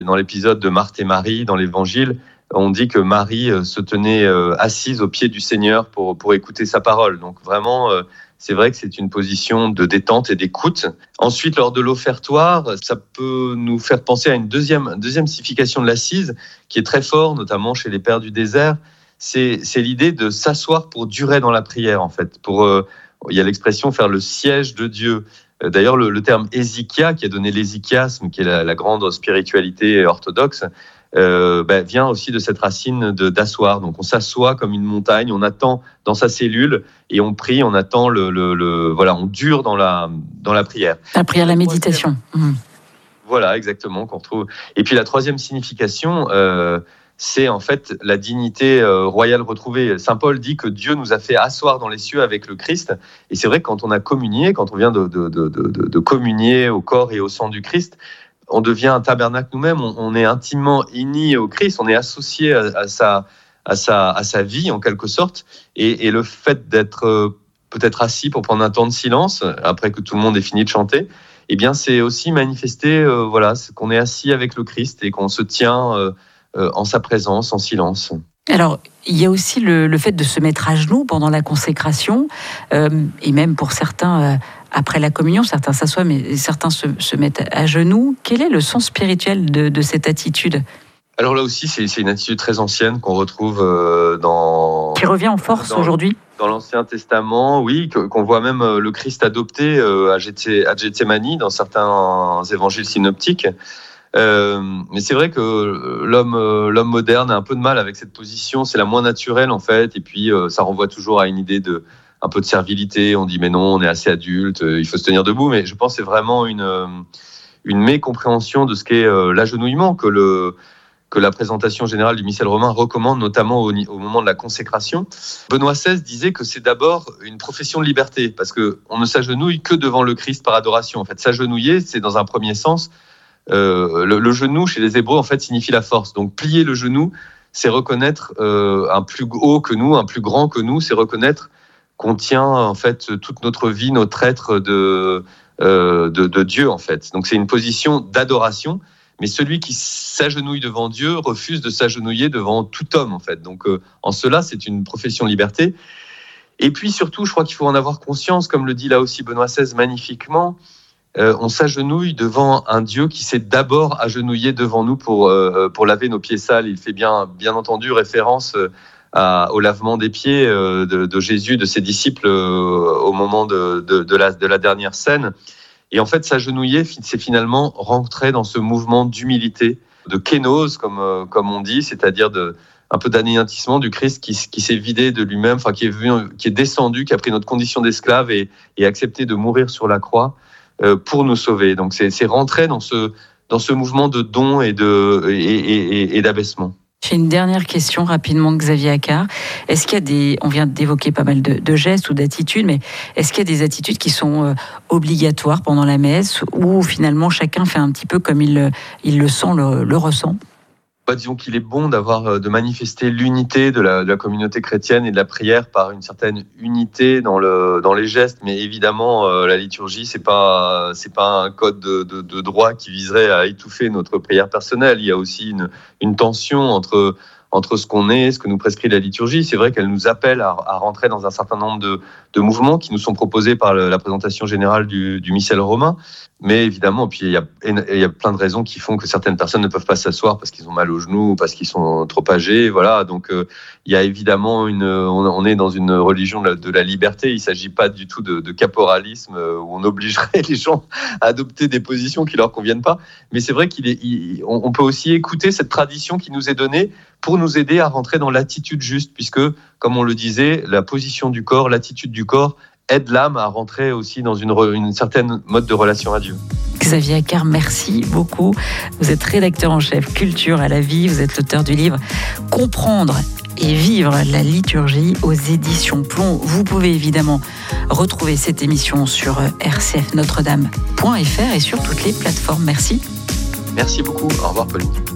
Dans l'épisode de Marthe et Marie, dans l'Évangile, on dit que Marie se tenait assise au pied du Seigneur pour écouter sa parole. Donc vraiment, c'est vrai que c'est une position de détente et d'écoute. Ensuite, lors de l'offertoire, ça peut nous faire penser à une deuxième signification de l'assise qui est très forte, notamment chez les pères du désert. C'est l'idée de s'asseoir pour durer dans la prière, en fait. Il y a l'expression faire le siège de Dieu. D'ailleurs, le terme hésikia, qui a donné l'hésikiasme, qui est la grande spiritualité orthodoxe, vient aussi de cette racine d'asseoir. Donc, on s'assoit comme une montagne, on attend dans sa cellule et on prie, on attend on dure dans la prière. La prière, la méditation. Voilà, exactement, qu'on retrouve. Et puis, la troisième signification, c'est en fait la dignité royale retrouvée. Saint Paul dit que Dieu nous a fait asseoir dans les cieux avec le Christ. Et c'est vrai que quand on a communié, quand on vient de communier au corps et au sang du Christ, on devient un tabernacle nous-mêmes. On est intimement unis au Christ. On est associé à sa vie en quelque sorte. Et le fait d'être peut-être assis pour prendre un temps de silence après que tout le monde ait fini de chanter, eh bien c'est aussi manifester qu'on est assis avec le Christ et qu'on se tient en sa présence, en silence. Alors, il y a aussi le fait de se mettre à genoux pendant la consécration, et même pour certains, après la communion, certains s'assoient, mais certains se mettent à genoux. Quel est le sens spirituel de cette attitude ? Alors là aussi, c'est une attitude très ancienne qu'on retrouve qui revient en force aujourd'hui ? Dans l'Ancien Testament, oui, qu'on voit même le Christ adopter à Gethsémani dans certains évangiles synoptiques. Mais c'est vrai que l'homme moderne a un peu de mal avec cette position. C'est la moins naturelle en fait, et puis ça renvoie toujours à une idée un peu de servilité. On dit mais non, on est assez adulte, il faut se tenir debout. Mais je pense que c'est vraiment une mécompréhension de ce qu'est l'agenouillement que la présentation générale du missel romain recommande, notamment au moment de la consécration. Benoît XVI disait que c'est d'abord une profession de liberté, parce que on ne s'agenouille que devant le Christ par adoration. En fait, s'agenouiller, c'est dans un premier sens. Le genou chez les Hébreux en fait signifie la force. Donc plier le genou, c'est reconnaître un plus haut que nous, un plus grand que nous. C'est reconnaître qu'on tient en fait toute notre vie, notre être de Dieu en fait. Donc c'est une position d'adoration. Mais celui qui s'agenouille devant Dieu refuse de s'agenouiller devant tout homme en fait. Donc en cela, c'est une profession de liberté. Et puis surtout, je crois qu'il faut en avoir conscience, comme le dit là aussi Benoît XVI magnifiquement. On s'agenouille devant un Dieu qui s'est d'abord agenouillé devant nous pour laver nos pieds sales. Il fait bien entendu référence au lavement des pieds de Jésus, de ses disciples au moment de la dernière scène. Et en fait, s'agenouiller, c'est finalement rentrer dans ce mouvement d'humilité, de kénose, comme on dit, c'est-à-dire un peu d'anéantissement du Christ qui s'est vidé de lui-même, enfin qui est descendu, qui a pris notre condition d'esclave et accepté de mourir sur la croix pour nous sauver. Donc c'est rentrer dans ce mouvement de don et d'abaissement. J'ai une dernière question rapidement, Xavier Accart. Est-ce qu'il y a on vient d'évoquer pas mal de gestes ou d'attitudes, mais est-ce qu'il y a des attitudes qui sont obligatoires pendant la messe ou finalement chacun fait un petit peu comme il le sent, le ressent ? Disons qu'il est bon de manifester l'unité de la communauté chrétienne et de la prière par une certaine unité dans les gestes, mais évidemment la liturgie c'est pas un code de droit qui viserait à étouffer notre prière personnelle. Il y a aussi une tension entre ce qu'on est, ce que nous prescrit la liturgie. C'est vrai qu'elle nous appelle à rentrer dans un certain nombre de mouvements qui nous sont proposés par la présentation générale du missel romain. Mais évidemment, puis il y a plein de raisons qui font que certaines personnes ne peuvent pas s'asseoir parce qu'ils ont mal aux genoux, parce qu'ils sont trop âgés. Voilà. Donc il y a évidemment on est dans une religion de la liberté. Il ne s'agit pas du tout de caporalisme où on obligerait les gens à adopter des positions qui leur conviennent pas. Mais c'est vrai on peut aussi écouter cette tradition qui nous est donnée pour nous aider à rentrer dans l'attitude juste, puisque, comme on le disait, la position du corps, l'attitude du corps aide l'âme à rentrer aussi dans une certaine mode de relation à Dieu. Xavier Accart, merci beaucoup. Vous êtes rédacteur en chef culture à la vie. Vous êtes l'auteur du livre « Comprendre et vivre la liturgie » aux éditions Plomb. Vous pouvez évidemment retrouver cette émission sur rcfnotredame.fr et sur toutes les plateformes. Merci. Merci beaucoup. Au revoir, Pauline.